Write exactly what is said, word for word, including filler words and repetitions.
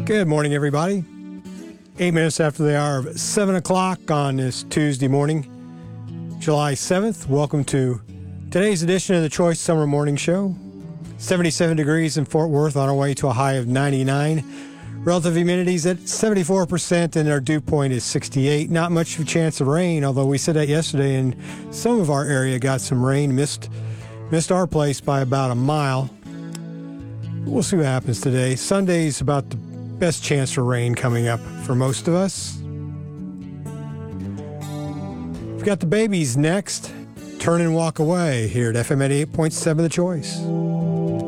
Good morning, everybody. Eight minutes after the hour of seven o'clock on this Tuesday morning, July seventh. Welcome to today's edition of the Choice Summer Morning Show. seventy-seven degrees in Fort Worth, on our way to a high of ninety-nine. Relative humidity's at seventy-four percent, and our dew point is sixty-eight. Not much of a chance of rain, although we said that yesterday, and some of our area got some rain. Missed, missed our place by about a mile. We'll see what happens today. Sunday's about the best chance for rain coming up for most of us. We've got the babies next. Turn and Walk Away here at F M eighty-eight point seven The Choice.